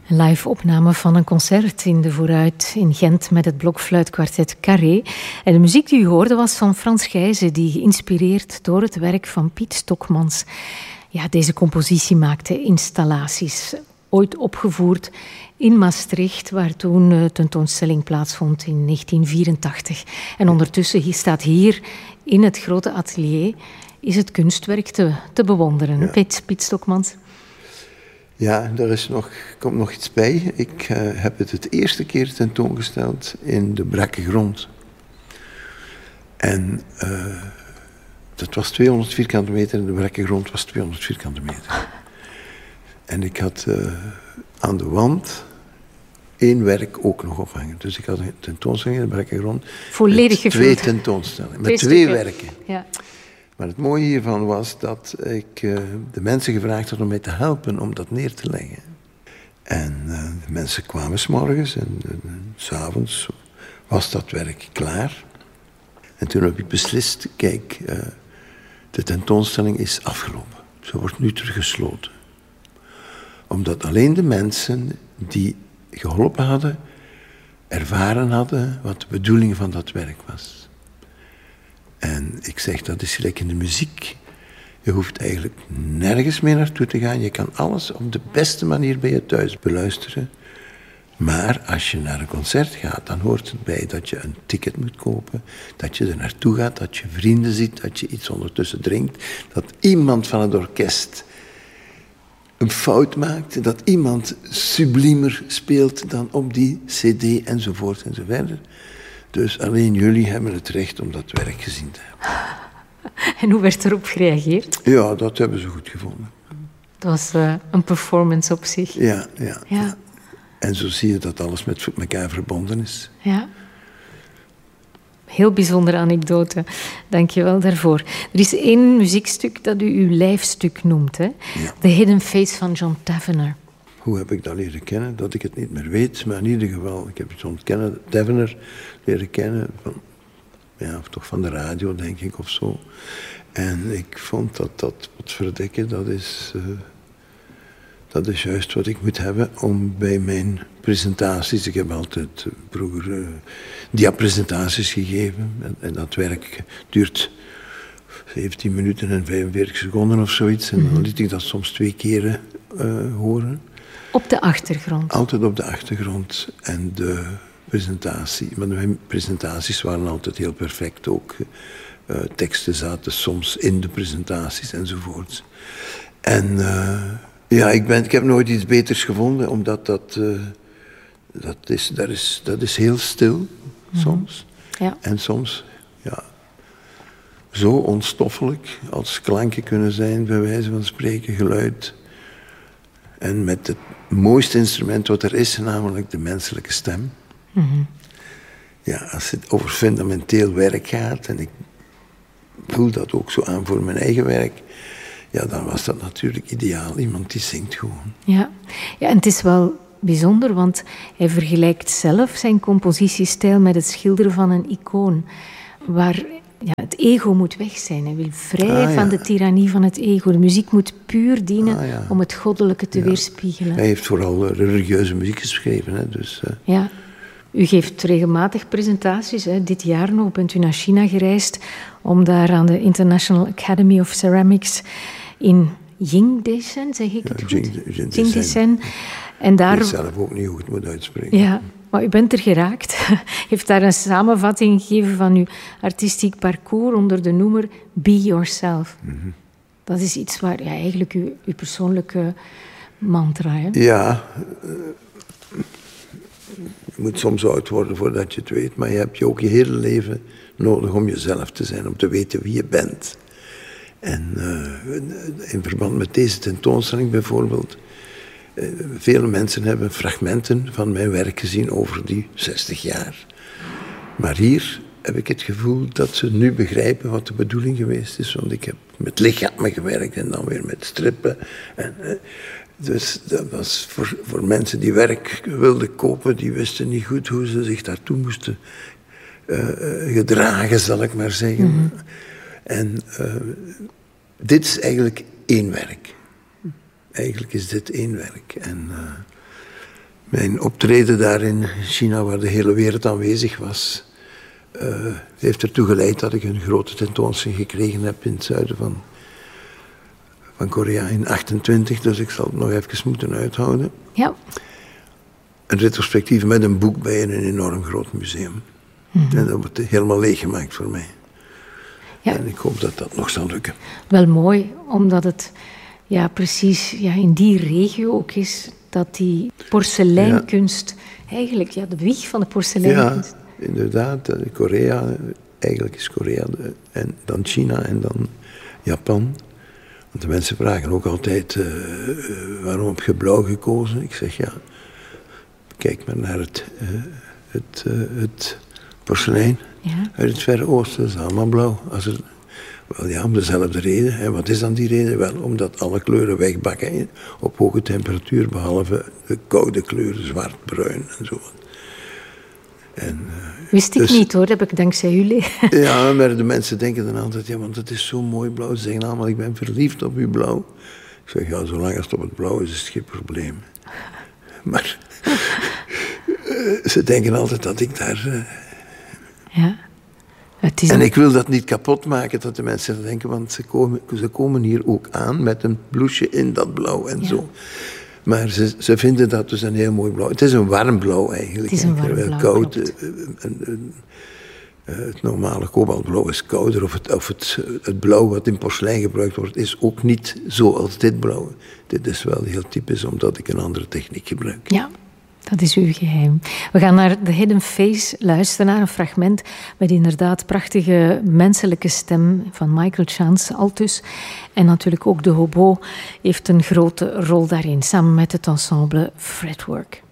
Een live opname van een concert in de Vooruit in Gent met het blokfluitkwartet Carré. En de muziek die u hoorde was van Frans Gijzen, die geïnspireerd door het werk van Piet Stokmans deze compositie maakte, Installaties. Ooit opgevoerd in Maastricht, waar toen de tentoonstelling plaatsvond in 1984. En ondertussen staat hier in het grote atelier is het kunstwerk te bewonderen. Ja. Piet Stokmans. Ja, komt nog iets bij. Ik heb het eerste keer tentoongesteld in de Brakke Grond. En dat was 200 vierkante meter en de Brakke Grond was 200 vierkante meter. En ik had aan de wand één werk ook nog ophangen. Dus ik had een tentoonstelling in de Brakke Grond. Volledig gevuld. 2 tentoonstellingen, met 2 werken. Ja. Maar het mooie hiervan was dat ik de mensen gevraagd had om mij te helpen om dat neer te leggen. En de mensen kwamen 's morgens en 's avonds was dat werk klaar. En toen heb ik beslist, kijk, de tentoonstelling is afgelopen. Ze wordt nu teruggesloten. Omdat alleen de mensen die geholpen hadden, ervaren hadden wat de bedoeling van dat werk was. En ik zeg, dat is gelijk in de muziek. Je hoeft eigenlijk nergens meer naartoe te gaan. Je kan alles op de beste manier bij je thuis beluisteren. Maar als je naar een concert gaat, dan hoort het bij dat je een ticket moet kopen. Dat je er naartoe gaat, dat je vrienden ziet, dat je iets ondertussen drinkt. Dat iemand van het orkest een fout maakt. Dat iemand subliemer speelt dan op die cd enzovoort enzoverder. Dus alleen jullie hebben het recht om dat werk gezien te hebben. En hoe werd erop gereageerd? Ja, dat hebben ze goed gevonden. Dat was een performance op zich. Ja. En zo zie je dat alles met elkaar verbonden is. Ja. Heel bijzondere anekdote. Dank je wel daarvoor. Er is 1 muziekstuk dat u uw lijfstuk noemt. Hè? Ja. The Hidden Face van John Tavener. Hoe heb ik dat leren kennen? Dat ik het niet meer weet, maar in ieder geval, ik heb John Tavener leren kennen, toch van de radio, denk ik, of zo. En ik vond dat potverdikke, dat is juist wat ik moet hebben om bij mijn presentaties, ik heb altijd vroeger diapresentaties gegeven, en dat werk duurt 17 minuten en 45 seconden of zoiets, en dan liet ik dat soms 2 keren horen. Op de achtergrond? Altijd op de achtergrond. En de presentatie. Maar mijn presentaties waren altijd heel perfect ook. Teksten zaten soms in de presentaties enzovoort. En ik heb nooit iets beters gevonden, omdat dat is heel stil soms. Ja. En soms, zo onstoffelijk als klanken kunnen zijn, bij wijze van spreken, geluid. En met het mooiste instrument wat er is, namelijk de menselijke stem. Mm-hmm. Ja, als het over fundamenteel werk gaat, en ik voel dat ook zo aan voor mijn eigen werk, dan was dat natuurlijk ideaal. Iemand die zingt gewoon. Ja, en het is wel bijzonder, want hij vergelijkt zelf zijn compositiestijl met het schilderen van een icoon, waar het ego moet weg zijn. Hij wil vrij van de tirannie van het ego. De muziek moet puur dienen om het goddelijke te weerspiegelen. Hij heeft vooral religieuze muziek geschreven. Hè, dus, Ja. U geeft regelmatig presentaties. Hè. Dit jaar nog bent u naar China gereisd om daar aan de International Academy of Ceramics in Jingdezhen, zeg ik het goed? Jingdezhen. En daar... Ik weet zelf ook niet hoe ik het moet uitspreken. Ja. Maar u bent er geraakt. Heeft daar een samenvatting gegeven van uw artistiek parcours onder de noemer Be Yourself. Mm-hmm. Dat is iets waar eigenlijk uw persoonlijke mantra. Hè? Ja, je moet soms oud worden voordat je het weet, maar je hebt ook je hele leven nodig om jezelf te zijn, om te weten wie je bent. En in verband met deze tentoonstelling bijvoorbeeld, vele mensen hebben fragmenten van mijn werk gezien over die 60 jaar. Maar hier heb ik het gevoel dat ze nu begrijpen wat de bedoeling geweest is. Want ik heb met lichamen gewerkt en dan weer met strippen. Dus dat was voor mensen die werk wilden kopen, die wisten niet goed hoe ze zich daartoe moesten gedragen, zal ik maar zeggen. Mm-hmm. En dit is eigenlijk één werk. Eigenlijk is dit één werk. En Mijn optreden daar in China, waar de hele wereld aanwezig was, heeft ertoe geleid dat ik een grote tentoonstelling gekregen heb in het zuiden van Korea in 1928. Dus ik zal het nog even moeten uithouden. Ja. Een retrospectief met een boek bij in een enorm groot museum. Mm-hmm. En dat wordt helemaal leeggemaakt voor mij. Ja. En ik hoop dat dat nog zal lukken. Wel mooi, omdat het precies in die regio ook is dat die porseleinkunst eigenlijk de wieg van de porseleinkunst. Ja, inderdaad. Korea, eigenlijk is Korea en dan China en dan Japan. Want de mensen vragen ook altijd, waarom heb je blauw gekozen? Ik zeg kijk maar naar het porselein uit het Verre Oosten, dat is allemaal blauw. Om dezelfde reden. En wat is dan die reden? Wel, omdat alle kleuren wegbakken op hoge temperatuur, behalve de koude kleuren, zwart, bruin en zo. Wist ik niet hoor, dat heb ik dankzij jullie. Ja, maar de mensen denken dan altijd, want het is zo mooi blauw. Ze zeggen allemaal, ik ben verliefd op uw blauw. Ik zeg, zolang als het op het blauw is het geen probleem. Maar ze denken altijd dat ik daar... En ik wil dat niet kapot maken, dat de mensen denken, want ze komen hier ook aan met een blouseje in dat blauw en zo. Maar ze vinden dat dus een heel mooi blauw. Het is een warm blauw eigenlijk. Het is een warm blauw, koud. Het normale kobaltblauw is kouder. Of het blauw wat in porselein gebruikt wordt, is ook niet zoals dit blauw. Dit is wel heel typisch, omdat ik een andere techniek gebruik. Ja. Dat is uw geheim. We gaan naar The Hidden Face luisteren, naar een fragment met inderdaad prachtige menselijke stem van Michael Chance, altus. En natuurlijk ook de hobo heeft een grote rol daarin, samen met het ensemble Fretwork.